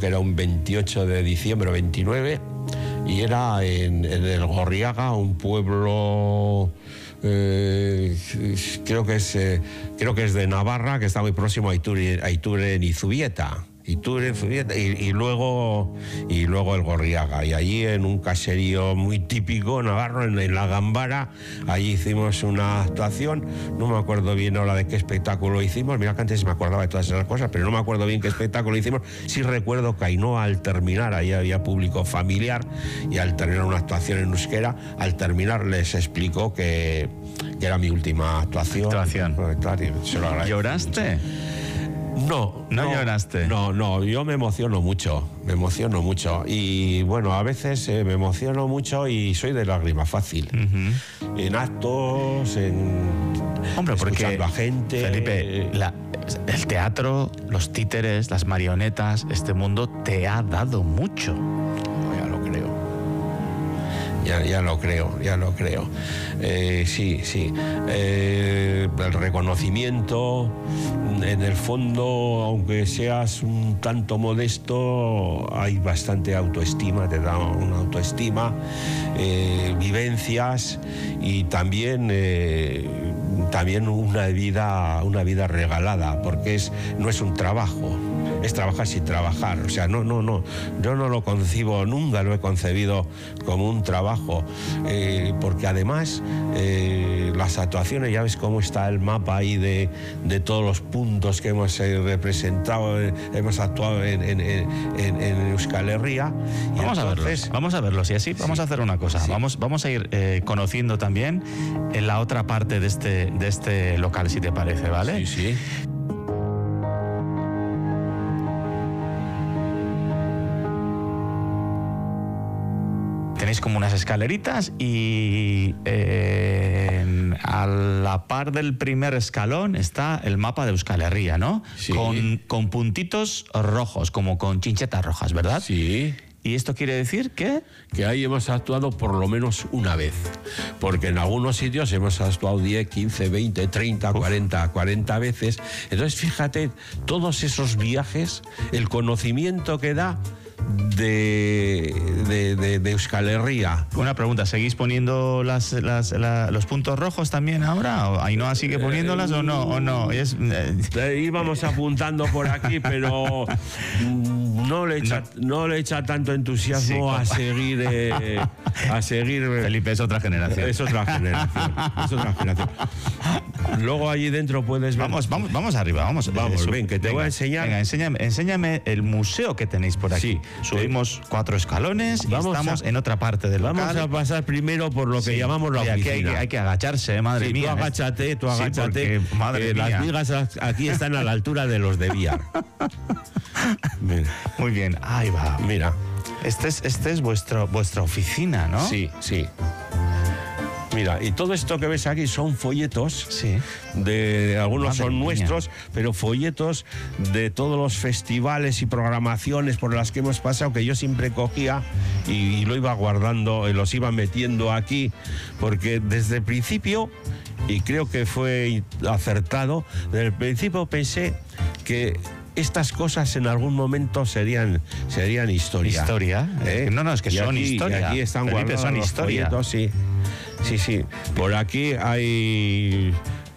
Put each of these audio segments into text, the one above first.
que era un 28 de diciembre, 29, y era en el Gorriaga, un pueblo... creo que es de Navarra, que está muy próximo a Ituren y Zubieta. Y luego el Gorriaga, y allí en un caserío muy típico navarro, en la Gambara, allí hicimos una actuación. No me acuerdo bien ahora de qué espectáculo hicimos, mira que antes me acordaba de todas esas cosas, pero no me acuerdo bien qué espectáculo hicimos. Sí recuerdo que Ainhoa, al terminar, ahí había público familiar, y al terminar una actuación en euskera, al terminar les explicó que era mi última actuación. Claro, se lo agradezco. ¿Lloraste? No lloraste. No, yo me emociono mucho. Y bueno, a veces me emociono mucho y soy de lágrima fácil. En actos, escuchando a gente. Felipe, el teatro, los títeres, las marionetas, este mundo te ha dado mucho. Ya lo creo. Sí. El reconocimiento, en el fondo, aunque seas un tanto modesto, hay bastante autoestima, te da una autoestima, vivencias, y también una vida regalada, porque no es un trabajo. Es trabajar sin trabajar. O sea, no, yo no lo concibo, nunca lo he concebido como un trabajo, porque además las actuaciones, ya ves cómo está el mapa ahí de todos los puntos que hemos representado, hemos actuado en Euskal Herria. Vamos a verlos, y así vamos a hacer una cosa. Sí. Vamos a ir conociendo también en la otra parte de este local, si te parece, ¿vale? Sí. Tenéis como unas escaleritas, y a la par del primer escalón está el mapa de Euskal Herria, ¿no? Sí. Con puntitos rojos, como con chinchetas rojas, ¿verdad? Sí. ¿Y esto quiere decir que ahí hemos actuado por lo menos una vez? Porque en algunos sitios hemos actuado 10, 15, 20, 30, 40 veces. Entonces, fíjate, todos esos viajes, el conocimiento que da de Euskal Herria. Una pregunta, ¿seguís poniendo los puntos rojos también ahora? ¿O Ainhoa sigue poniéndolas o no? Íbamos apuntando por aquí, pero no le echa tanto entusiasmo a seguir. Felipe es otra generación. Es otra generación. Luego allí dentro puedes ver. Vamos arriba, vamos. Ven, que te voy a enseñar. Venga, enséñame el museo que tenéis por aquí. Sí. Subimos 4 escalones y estamos en otra parte del local. Vamos a pasar primero por lo que llamamos la oficina. Aquí hay que agacharse, madre mía. Tú agáchate, madre mía. Las vigas aquí están a la altura de los de Villar. Muy bien, ahí va. Mira. Este es vuestra oficina, ¿no? Sí. Mira, y todo esto que ves aquí son folletos, sí. Algunos son nuestros, pero folletos de todos los festivales y programaciones por las que hemos pasado, que yo siempre cogía y lo iba guardando, los iba metiendo aquí, porque desde el principio, y creo que fue acertado, desde el principio pensé que estas cosas en algún momento serían historia. ¿Historia? No, es que son historia. Y aquí están guardados son los historia. folletos, sí. Por aquí hay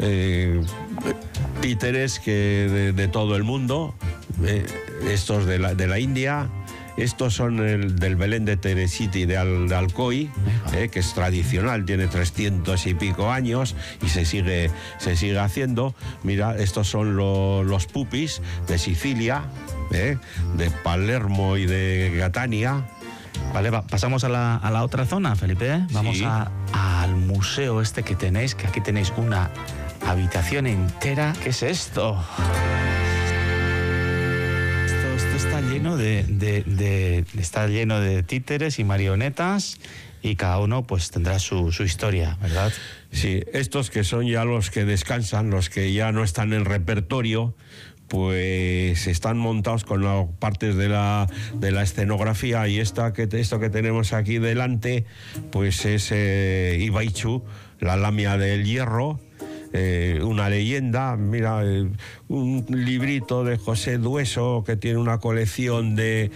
títeres de todo el mundo, estos de la India. Estos son del Belén de Teresiti de Alcoy, que es tradicional, tiene 300 y pico años y se sigue haciendo. Mira, estos son los pupis de Sicilia, de Palermo y de Catania. Vale, pasamos a la otra zona, Felipe. Vamos al museo que tenéis, que aquí tenéis una habitación entera. ¿Qué es esto? Esto está lleno de títeres y marionetas, y cada uno pues tendrá su historia, ¿verdad? Sí, estos que son ya los que descansan, los que ya no están en repertorio, pues están montados con las partes de la escenografía, y esto que tenemos aquí delante pues es Ibaichu, la lamia del hierro, una leyenda. Mira, un librito de José Dueso, que tiene una colección de